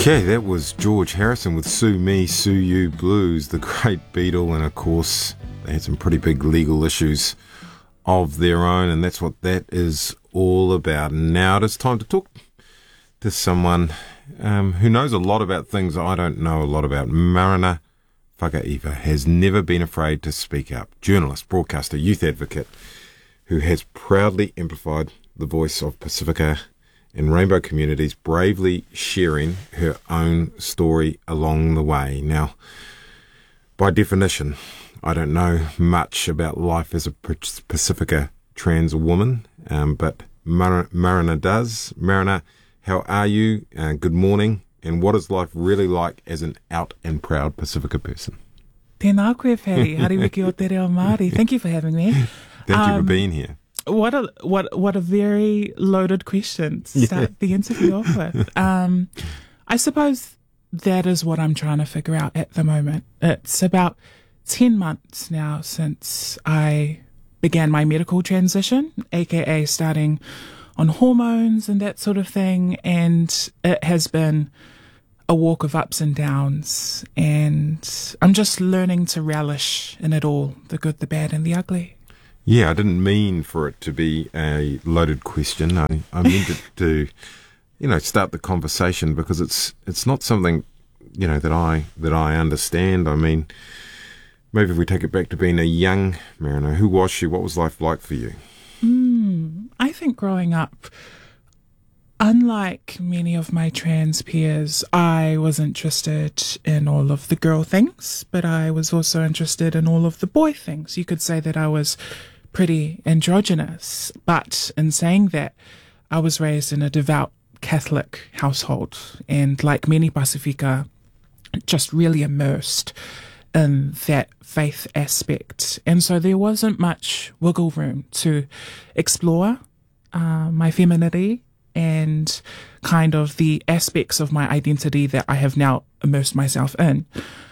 Okay, that was George Harrison with Sue Me, Sue You Blues, the great Beatle, and of course they had some pretty big legal issues of their own, and that's what that is all about. And now it is time to talk to someone who knows a lot about things I don't know a lot about. Marina Whakaiwa has never been afraid to speak up. Journalist, broadcaster, youth advocate, who has proudly amplified the voice of Pacifica and rainbow communities, bravely sharing her own story along the way. Now, by definition, I don't know much about life as a Pacifica trans woman, but Marina does. Marina, how are you? Good morning. And what is life really like as an out and proud Pacifica person? Tēnā koe, Perry. Hariwiki o te reo Māori. Thank you for having me. Thank you for being here. What a very loaded question to start the interview off with. I suppose that is what I'm trying to figure out at the moment. It's about 10 months now since I began my medical transition, aka starting on hormones and that sort of thing, and it has been a walk of ups and downs, and I'm just learning to relish in it all, the good, the bad, and the ugly. Yeah, I didn't mean for it to be a loaded question. I meant it to, start the conversation, because it's not something, that I understand. I mean, maybe if we take it back to being a young Marina, who was she? What was life like for you? I think growing up, unlike many of my trans peers, I was interested in all of the girl things, but I was also interested in all of the boy things. You could say that I was pretty androgynous, but in saying that, I was raised in a devout Catholic household, and like many Pacifica, just really immersed in that faith aspect. And so there wasn't much wiggle room to explore my femininity and kind of the aspects of my identity that I have now immersed myself in.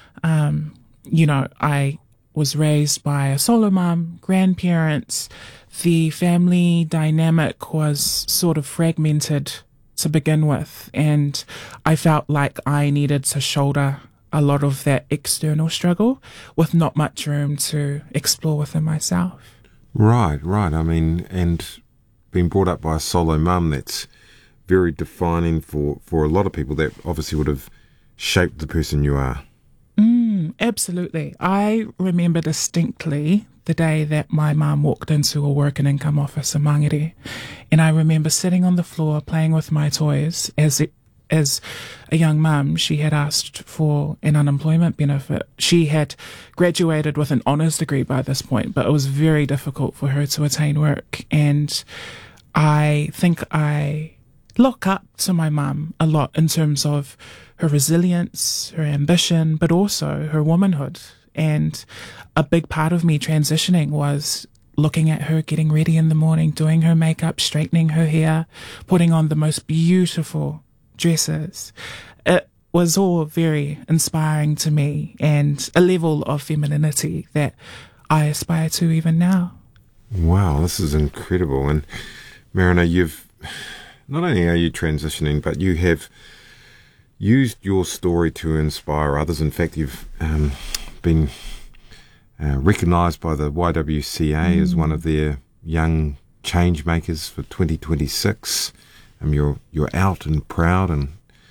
I was raised by a solo mom, grandparents. The family dynamic was sort of fragmented to begin with, and I felt like I needed to shoulder a lot of that external struggle with not much room to explore within myself. Right. I mean, and being brought up by a solo mum, that's very defining for a lot of people. That obviously would have shaped the person you are. Absolutely. I remember distinctly the day that my mum walked into a work and income office in Mangere, and I remember sitting on the floor playing with my toys. As a young mum, she had asked for an unemployment benefit. She had graduated with an honours degree by this point, but it was very difficult for her to attain work. And I think I look up to my mum a lot in terms of her resilience, her ambition, but also her womanhood. And a big part of me transitioning was looking at her getting ready in the morning, doing her makeup, straightening her hair, putting on the most beautiful dresses. It was all very inspiring to me, and a level of femininity that I aspire to even now. Wow, this is incredible. And Marina, not only are you transitioning, but you have used your story to inspire others. In fact, you've been recognised by the YWCA as one of their young change makers for 2026. You're out and proud, and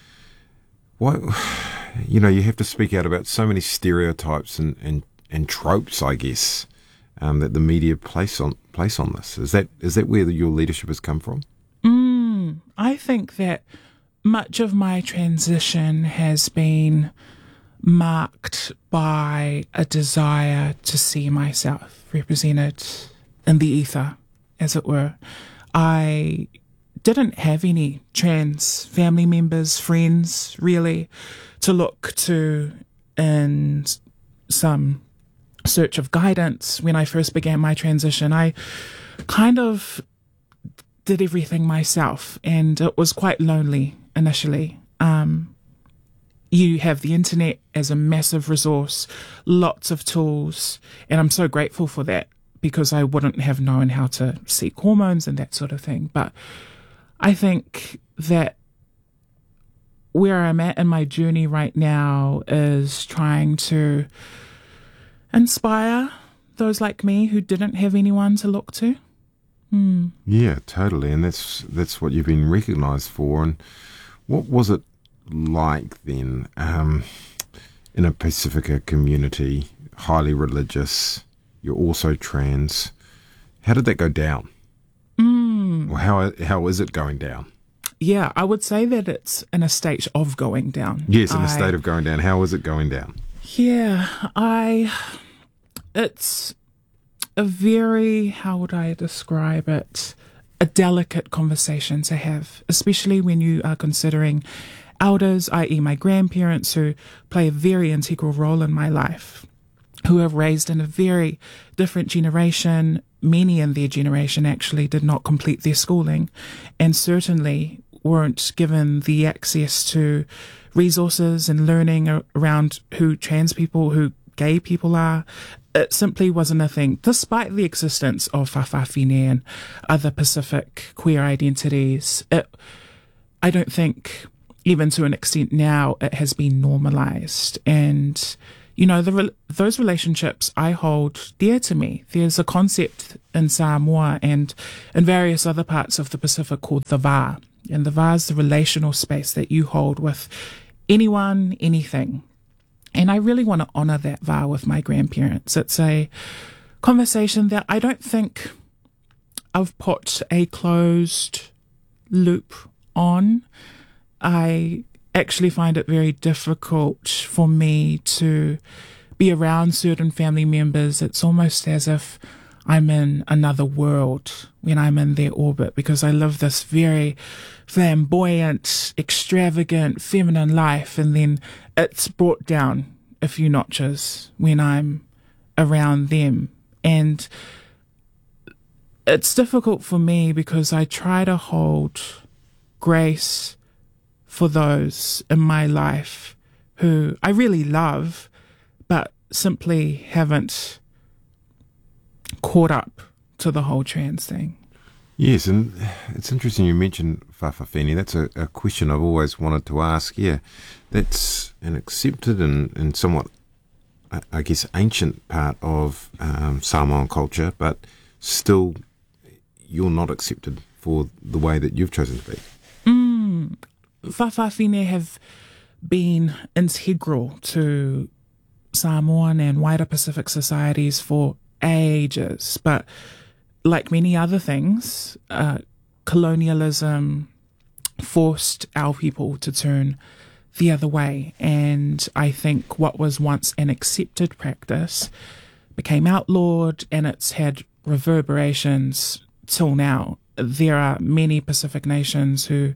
you have to speak out about so many stereotypes and tropes, I guess, that the media place on this. Is that where your leadership has come from? I think that much of my transition has been marked by a desire to see myself represented in the ether, as it were. I didn't have any trans family members, friends, really, to look to in some search of guidance. When I first began my transition, I kind of did everything myself, and it was quite lonely initially. You have the internet as a massive resource, lots of tools, and I'm so grateful for that, because I wouldn't have known how to seek hormones and that sort of thing. But I think that where I'm at in my journey right now is trying to inspire those like me who didn't have anyone to look to. Yeah, totally. And that's what you've been recognised for. And what was it like then in a Pacifica community, highly religious, you're also trans? How did that go down? Or how is it going down? Yeah, I would say that it's in a state of going down. Yes, in a state of going down. How is it going down? Yeah, it's a very, how would I describe it, a delicate conversation to have, especially when you are considering elders, i.e. my grandparents, who play a very integral role in my life, who are raised in a very different generation. Many in their generation actually did not complete their schooling and certainly weren't given the access to resources and learning around who trans people, who gay people are. It simply wasn't a thing, despite the existence of Fa'afafine and other Pacific queer identities. I don't think, even to an extent now, it has been normalized. And, you know, those relationships I hold dear to me. There's a concept in Samoa and in various other parts of the Pacific called the va. And the va is the relational space that you hold with anyone, anything. And I really want to honour that va with my grandparents. It's a conversation that I don't think I've put a closed loop on. I actually find it very difficult for me to be around certain family members. It's almost as if I'm in another world when I'm in their orbit, because I live this very flamboyant, extravagant, feminine life, and then it's brought down a few notches when I'm around them. And it's difficult for me because I try to hold grace for those in my life who I really love, but simply haven't caught up to the whole trans thing. Yes, and it's interesting you mentioned Fa'afafine. That's a question I've always wanted to ask. Yeah, that's an accepted and somewhat, I guess, ancient part of Samoan culture, but still you're not accepted for the way that you've chosen to be. Fa'afafine have been integral to Samoan and wider Pacific societies for ages, but like many other things, colonialism forced our people to turn the other way. And I think what was once an accepted practice became outlawed, and it's had reverberations till now. There are many Pacific nations who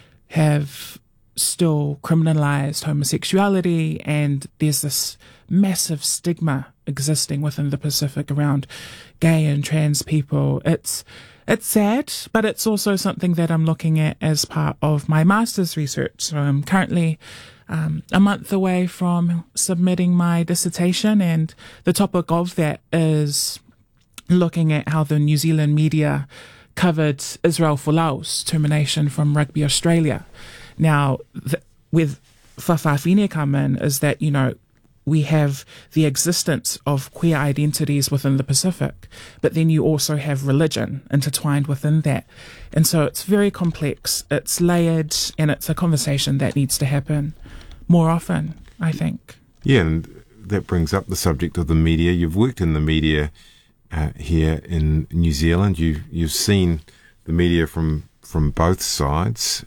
have still criminalized homosexuality, and there's this massive stigma existing within the Pacific around gay and trans people. It's sad, but it's also something that I'm looking at as part of my master's research. So I'm currently a month away from submitting my dissertation, and the topic of that is looking at how the New Zealand media covered Israel Folau's termination from Rugby Australia. Now, with Fa'afafine come in is that, you know, we have the existence of queer identities within the Pacific, but then you also have religion intertwined within that. And so it's very complex, it's layered, and it's a conversation that needs to happen more often, I think. Yeah, and that brings up the subject of the media. You've worked in the media here in New Zealand. You've seen the media from both sides.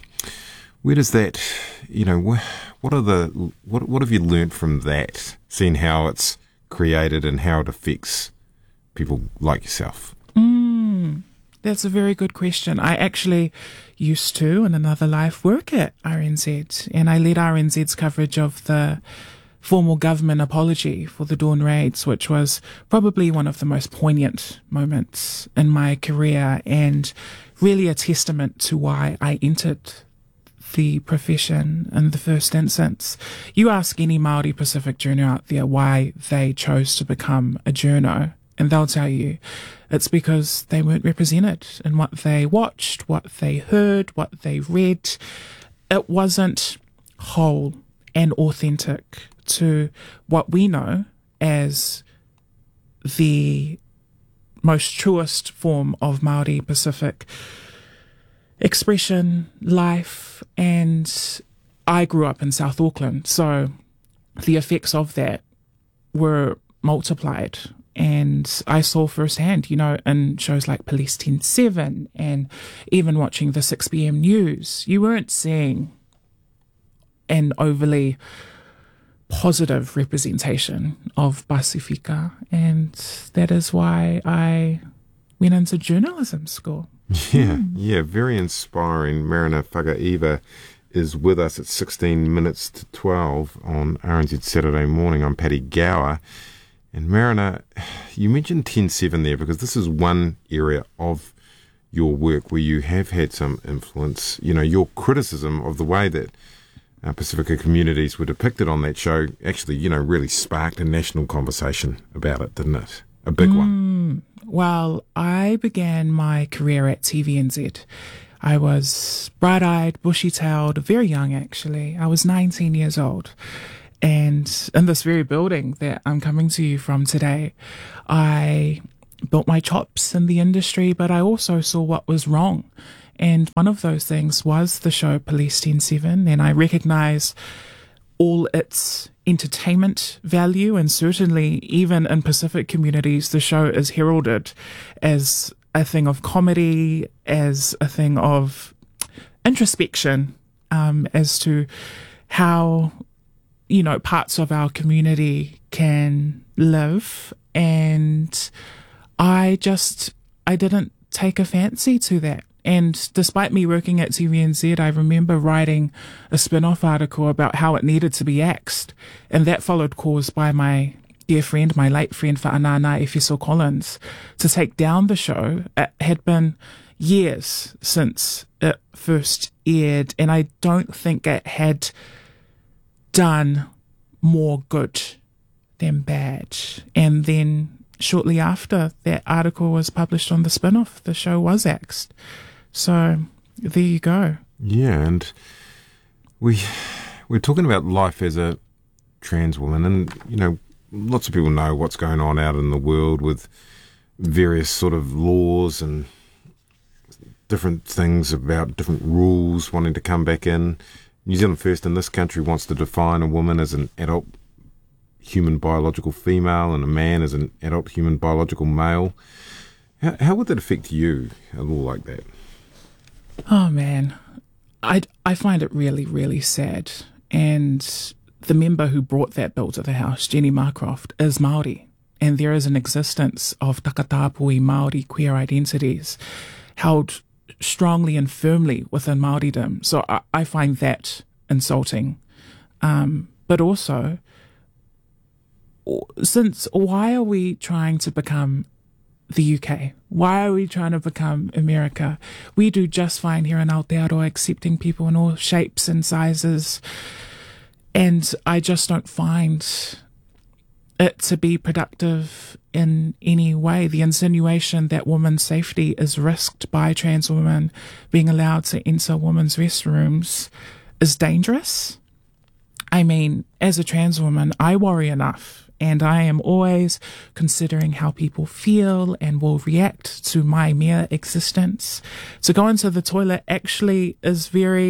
Where does that, you know, what have you learnt from that, seeing how it's created and how it affects people like yourself? That's a very good question. I actually used to, in another life, work at RNZ, and I led RNZ's coverage of the formal government apology for the Dawn raids, which was probably one of the most poignant moments in my career and really a testament to why I entered the profession in the first instance. You ask any Māori Pacific journo out there why they chose to become a journo, and they'll tell you it's because they weren't represented in what they watched, what they heard, what they read. it wasn't whole and authentic to what we know as the most truest form of Māori Pacific expression, life, and I grew up in South Auckland, so the effects of that were multiplied. And I saw firsthand, in shows like Police 10-7 and even watching the 6 p.m. news, you weren't seeing an overly positive representation of Pasifika. And that is why I went into journalism school. Yeah, very inspiring. Marina Whakaiwa is with us at 16 minutes to 12 on RNZ Saturday Morning. I'm Paddy Gower. And Marina, you mentioned 10-7 there because this is one area of your work where you have had some influence. Your criticism of the way that Pacifica communities were depicted on that show actually, really sparked a national conversation about it, didn't it? A big one. Well, I began my career at TVNZ. I was bright-eyed, bushy-tailed, very young actually. I was 19 years old. And in this very building that I'm coming to you from today, I built my chops in the industry, but I also saw what was wrong. And one of those things was the show Police 10-7, and I recognise all its entertainment value, and certainly even in Pacific communities, the show is heralded as a thing of comedy, as a thing of introspection, as to how, parts of our community can live. And I didn't take a fancy to that. And despite me working at TVNZ, I remember writing a spin-off article about how it needed to be axed. And that followed calls by my dear friend, my late friend Whaanana Efeso Collins, to take down the show. It had been years since it first aired, and I don't think it had done more good than bad. And then shortly after that article was published on the spin-off, the show was axed. So there you go. Yeah, and we're talking about life as a trans woman, and lots of people know what's going on out in the world with various sort of laws and different things about different rules wanting to come back in. New Zealand First in this country wants to define a woman as an adult human biological female and a man as an adult human biological male. How would that affect you, a law like that? Oh man, I find it really, really sad. And the member who brought that bill to the House, Jenny Marcroft, is Māori. And there is an existence of takatapui Māori queer identities held strongly and firmly within Māoridom. So I find that insulting. But also, why are we trying to become the UK? Why are we trying to become America? We do just fine here in Aotearoa, accepting people in all shapes and sizes. And I just don't find it to be productive in any way. The insinuation that women's safety is risked by trans women being allowed to enter women's restrooms is dangerous. I mean, as a trans woman, I worry enough. And I am always considering how people feel and will react to my mere existence. To go into the toilet actually is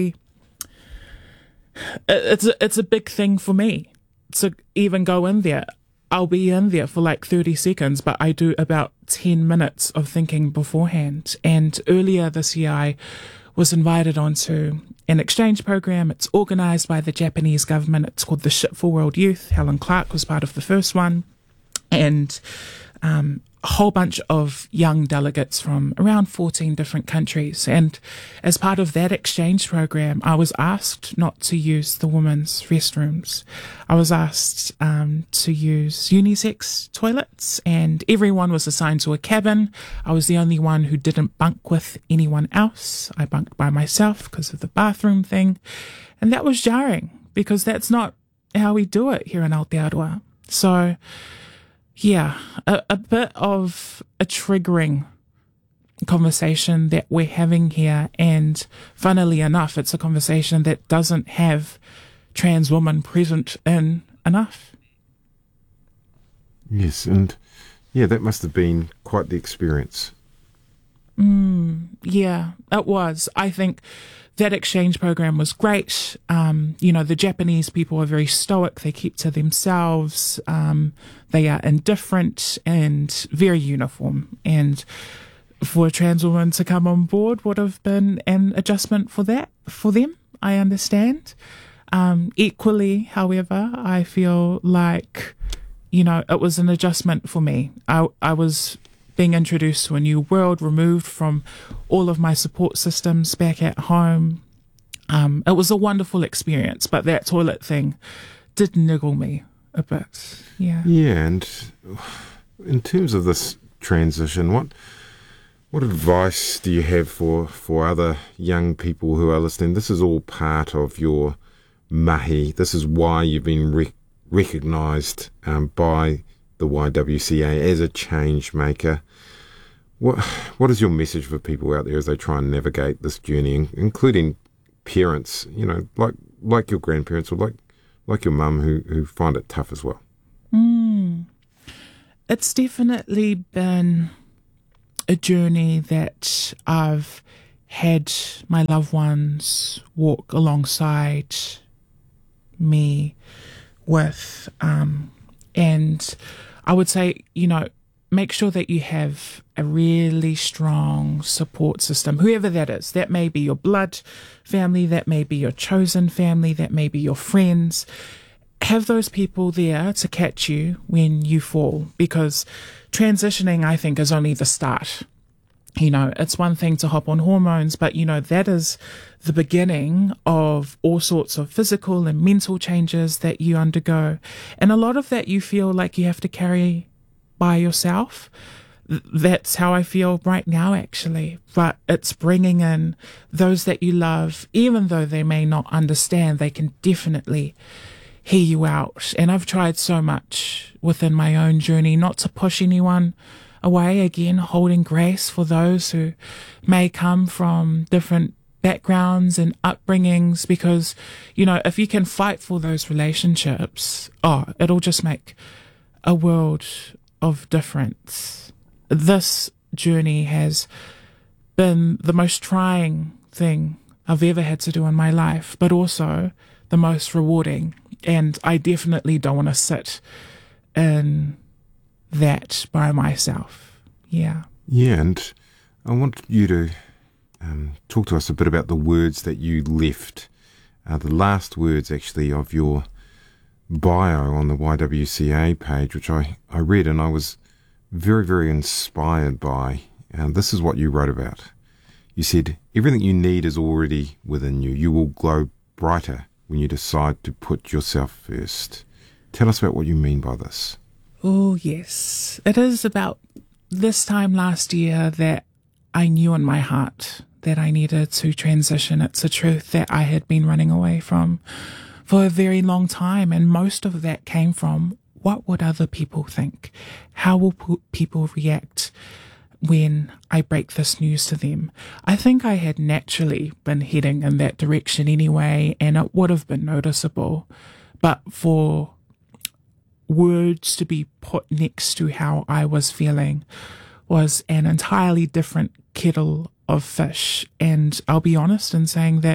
it's a big thing for me to even go in there. I'll be in there for like 30 seconds, but I do about 10 minutes of thinking beforehand. And earlier this year, I was invited onto an exchange program. It's organised by the Japanese government. It's called the Ship for World Youth. Helen Clark was part of the first one. And a whole bunch of young delegates from around 14 different countries. And as part of that exchange program, I was asked not to use the women's restrooms. I was asked to use unisex toilets, and everyone was assigned to a cabin. I was the only one who didn't bunk with anyone else. I bunked by myself because of the bathroom thing. And that was jarring because that's not how we do it here in Aotearoa. So yeah, a bit of a triggering conversation that we're having here. And funnily enough, it's a conversation that doesn't have trans women present in enough. Yes, and yeah, that must have been quite the experience. Yeah, it was. I think that exchange program was great. The Japanese people are very stoic. They keep to themselves. They are indifferent and very uniform. And for a trans woman to come on board would have been an adjustment for them, I understand. Equally, however, I feel like, it was an adjustment for me. I was being introduced to a new world, removed from all of my support systems back at home. It was a wonderful experience, but that toilet thing did niggle me a bit. Yeah. Yeah, and in terms of this transition, what advice do you have for other young people who are listening? This is all part of your mahi. This is why you've been recognised by the YWCA as a change maker. What is your message for people out there as they try and navigate this journey, including parents, like your grandparents or like your mum who find it tough as well? It's definitely been a journey that I've had my loved ones walk alongside me with, and I would say, make sure that you have a really strong support system, whoever that is. That may be your blood family, that may be your chosen family, that may be your friends. Have those people there to catch you when you fall, because transitioning, I think, is only the start. It's one thing to hop on hormones, but, that is the beginning of all sorts of physical and mental changes that you undergo. And a lot of that you feel like you have to carry by yourself. That's how I feel right now, actually. But it's bringing in those that you love, even though they may not understand, they can definitely hear you out. And I've tried so much within my own journey not to push anyone away, again, holding grace for those who may come from different backgrounds and upbringings, because, if you can fight for those relationships, it'll just make a world of difference. This journey has been the most trying thing I've ever had to do in my life, but also the most rewarding. And I definitely don't want to sit in that by myself. Yeah. Yeah, and I want you to talk to us a bit about the words that you left, the last words actually of your bio on the YWCA page, which I read and I was very, very inspired by. And this is what you wrote about. You said, everything you need is already within you. You will glow brighter when you decide to put yourself first. Tell us about what you mean by this. Oh, yes. It is about this time last year that I knew in my heart that I needed to transition. It's a truth that I had been running away from for a very long time. And most of that came from, what would other people think? How will people react when I break this news to them? I think I had naturally been heading in that direction anyway, and it would have been noticeable. But for words to be put next to how I was feeling was an entirely different kettle of fish. And I'll be honest in saying that,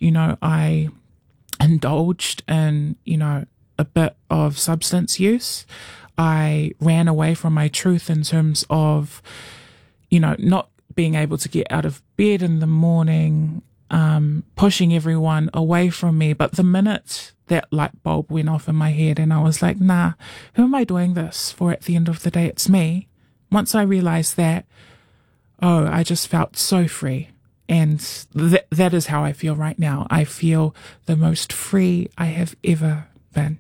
I indulged in, a bit of substance use. I ran away from my truth in terms of, not being able to get out of bed in the morning, pushing everyone away from me. But the minute that light bulb went off in my head and I was like, nah, who am I doing this for? At the end of the day, it's me. Once I realized that, I just felt so free. And that is how I feel right now. I feel the most free I have ever been.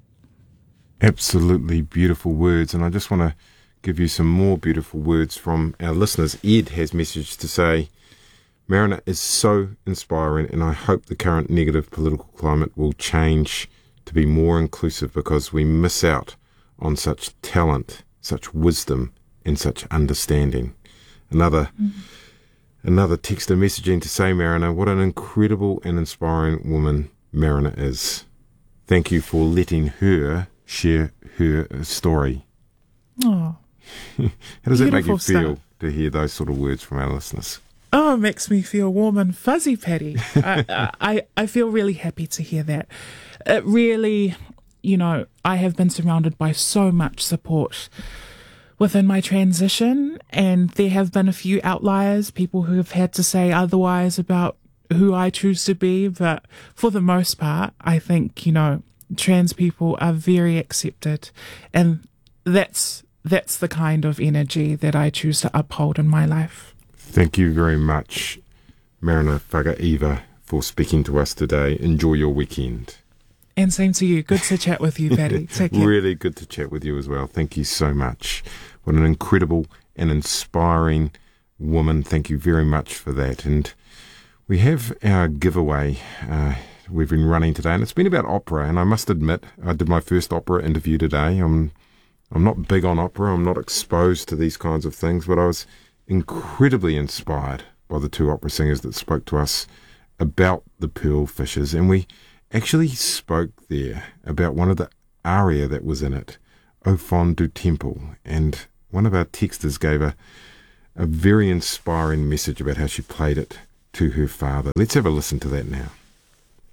Absolutely beautiful words. And I just want to give you some more beautiful words from our listeners. Ed has messaged to say, Marina is so inspiring, and I hope the current negative political climate will change to be more inclusive, because we miss out on such talent, such wisdom, and such understanding. Another texter messaging to say, Marina, what an incredible and inspiring woman Marina is. Thank you for letting her share her story. Oh, how does that make you beautiful feel stuff. to hear those sort of words from our listeners? Oh, it makes me feel warm and fuzzy, Patty. I feel really happy to hear that. It really, I have been surrounded by so much support within my transition, and there have been a few outliers, people who have had to say otherwise about who I choose to be, but for the most part, I think, trans people are very accepted, and that's the kind of energy that I choose to uphold in my life. Thank you very much, Marina Whakaiwa, for speaking to us today. Enjoy your weekend. And same to you. Good to chat with you, Patty. Take care. Really good to chat with you as well. Thank you so much. What an incredible and inspiring woman. Thank you very much for that. And we have our giveaway we've been running today, and it's been about opera. And I must admit, I did my first opera interview today. I'm not big on opera. I'm not exposed to these kinds of things, but I was incredibly inspired by the two opera singers that spoke to us about the Pearl Fishers, and we actually spoke there about one of the aria that was in it, Au Fond du Temple, and one of our texters gave a very inspiring message about how she played it to her father. Let's have a listen to that now.